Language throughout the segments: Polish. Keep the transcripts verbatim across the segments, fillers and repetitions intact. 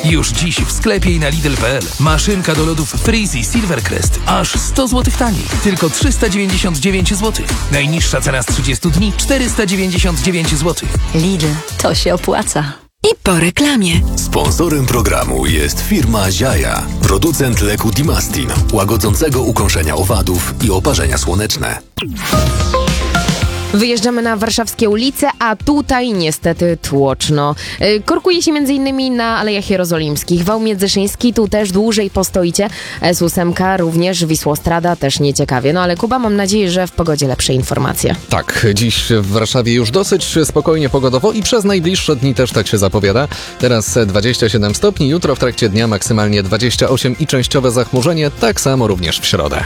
Już dziś w sklepie i na Lidl kropka p l. Maszynka do lodów Freezy Silvercrest. Aż sto złotych taniej. Tylko trzysta dziewięćdziesiąt dziewięć złotych. Najniższa cena z trzydziestu dni czterysta dziewięćdziesiąt dziewięć złotych. Lidl, to się opłaca. I po reklamie. Sponsorem programu jest firma Ziaja, producent leku Dimastin, łagodzącego ukąszenia owadów i oparzenia słoneczne. Wyjeżdżamy na warszawskie ulice, a tutaj niestety tłoczno. Korkuje się m.in. na Alejach Jerozolimskich. Wał Międzyszyński, tu też dłużej postoicie. S osiem również, Wisłostrada też nieciekawie. No ale Kuba, mam nadzieję, że w pogodzie lepsze informacje. Tak, dziś w Warszawie już dosyć spokojnie pogodowo i przez najbliższe dni też tak się zapowiada. Teraz dwadzieścia siedem stopni, jutro w trakcie dnia maksymalnie dwadzieścia osiem i częściowe zachmurzenie, tak samo również w środę.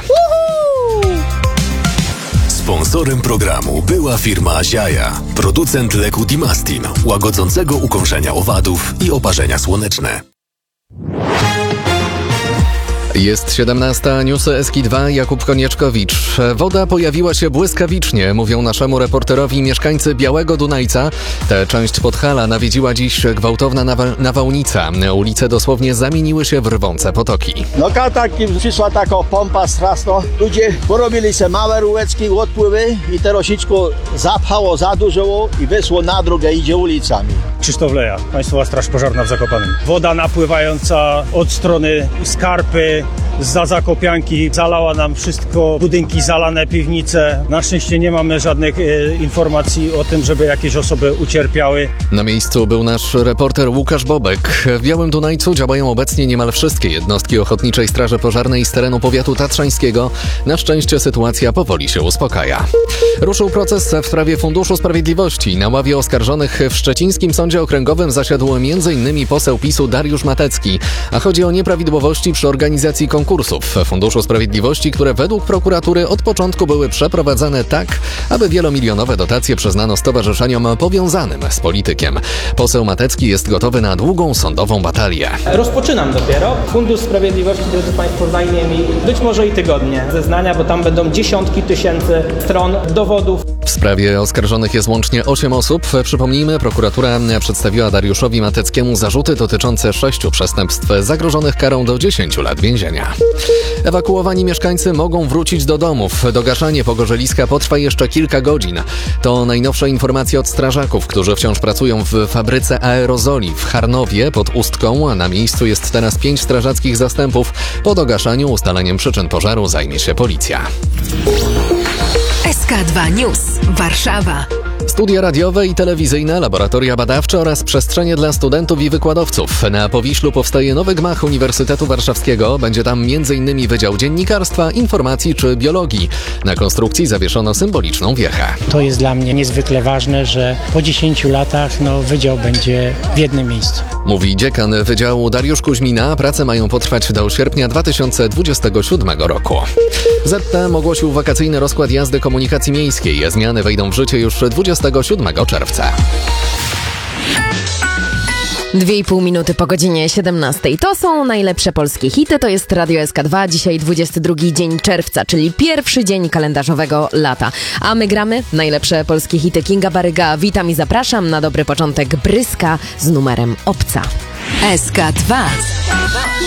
Sponsorem programu była firma Ziaja, producent leku Dimastin, łagodzącego ukąszenia owadów i oparzenia słoneczne. Jest siedemnasta, newsy S K dwa, Jakub Konieczkowicz. Woda pojawiła się błyskawicznie, mówią naszemu reporterowi mieszkańcy Białego Dunajca. Tę część Podhala nawiedziła dziś gwałtowna nawa- nawałnica. Ulice dosłownie zamieniły się w rwące potoki. No taki przyszła taka pompa straszna. Ludzie porobili se małe rułeczki, odpływy i te rosiczko zapchało, zadłużyło i wyszło na drogę, idzie ulicami. Krzysztof Leja, Państwowa Straż Pożarna w Zakopanem. Woda napływająca od strony Skarpy, zza Zakopianki, zalała nam wszystko, budynki zalane, piwnice. Na szczęście nie mamy żadnych e, informacji o tym, żeby jakieś osoby ucierpiały. Na miejscu był nasz reporter Łukasz Bobek. W Białym Dunajcu działają obecnie niemal wszystkie jednostki Ochotniczej Straży Pożarnej z terenu powiatu tatrzańskiego. Na szczęście sytuacja powoli się uspokaja. Ruszył proces w sprawie Funduszu Sprawiedliwości. Na ławie oskarżonych w szczecińskim sądzie okręgowym zasiadł między innymi poseł PiSu Dariusz Matecki, a chodzi o nieprawidłowości przy organizacji konkursów w Funduszu Sprawiedliwości, które według prokuratury od początku były przeprowadzane tak, aby wielomilionowe dotacje przyznano stowarzyszeniom powiązanym z politykiem. Poseł Matecki jest gotowy na długą sądową batalię. Rozpoczynam dopiero. Fundusz Sprawiedliwości, drodzy Państwo, zajmie mi być może i tygodnie zeznania, bo tam będą dziesiątki tysięcy stron dowodów. W sprawie oskarżonych jest łącznie osiem osób. Przypomnijmy, prokuratura przedstawiła Dariuszowi Mateckiemu zarzuty dotyczące sześciu przestępstw zagrożonych karą do dziesięciu lat więzienia. Ewakuowani mieszkańcy mogą wrócić do domów. Dogaszanie pogorzeliska potrwa jeszcze kilka godzin. To najnowsze informacje od strażaków, którzy wciąż pracują w fabryce aerozoli w Charnowie pod Ustką, a na miejscu jest teraz pięć strażackich zastępów. Po dogaszaniu ustaleniem przyczyn pożaru zajmie się policja. S K dwa News, Warszawa. Studia radiowe i telewizyjne, laboratoria badawcze oraz przestrzenie dla studentów i wykładowców. Na Powiślu powstaje nowy gmach Uniwersytetu Warszawskiego. Będzie tam między innymi Wydział Dziennikarstwa, Informacji czy Biologii. Na konstrukcji zawieszono symboliczną wiechę. To jest dla mnie niezwykle ważne, że po dziesięciu latach no, wydział będzie w jednym miejscu. Mówi dziekan Wydziału Dariusz Kuźmina. Prace mają potrwać do sierpnia dwa tysiące dwudziestego siódmego roku. Z T M ogłosił wakacyjny rozkład jazdy komunikacji miejskiej. Zmiany wejdą w życie już dwudziestego siódmego czerwca. Dwie i pół minuty po godzinie siedemnastej. To są najlepsze polskie hity, to jest Radio S K dwa. Dzisiaj dwudziesty drugi dzień czerwca, czyli pierwszy dzień kalendarzowego lata. A my gramy najlepsze polskie hity. Kinga Baryga, witam i zapraszam na dobry początek. Bryska z numerem Obca. S K dwa.